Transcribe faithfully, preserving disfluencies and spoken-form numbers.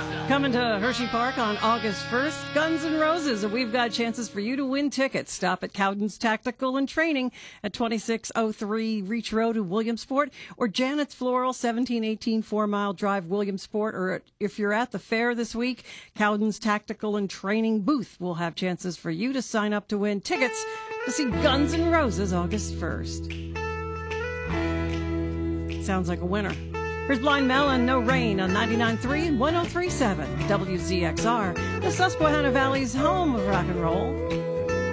Coming to Hershey Park on August first, Guns N' Roses. We've got chances for you to win tickets. Stop at Cowden's Tactical and Training at twenty-six oh three Reach Road in Williamsport, or Janet's Floral, seventeen eighteen Four Mile Drive, Williamsport. Or if you're at the fair this week, Cowden's Tactical and Training booth will have chances for you to sign up to win tickets to see Guns N' Roses August first. Sounds like a winner. Here's Blind Melon, No Rain on ninety-nine point three and one oh three point seven W Z X R, the Susquehanna Valley's home of rock and roll.